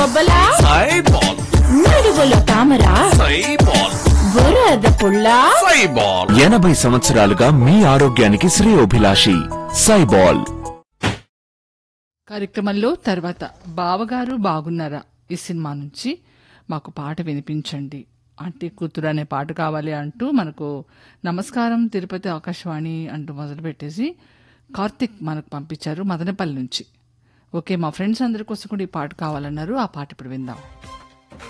బొబ్బలా సైబాల్ నడువుల తామరా సైబాల్ బురద పుల్ల సైబాల్ 80 సంవత్సరాలుగా మీ ఆరోగ్యానికి శ్రేయోభిలాషి సైబాల్. కార్యక్రమంలో తర్వాత బావగారు బాగున్నారా ఈ సినిమా నుంచి మాకు పాట వినిపించండి, ఆంటీ కూతురు అనే పాట కావాలి అంటూ మనకు నమస్కారం తిరుపతి ఆకాశవాణి అంటూ మొదలు పెట్టేసి కార్తిక్ మనకు పంపించారు మదనపల్లి నుంచి. ఓకే, మా ఫ్రెండ్స్ అందరి కోసం కూడా ఈ పాట కావాలన్నారు. ఆ పాట ఇప్పుడు విందాం.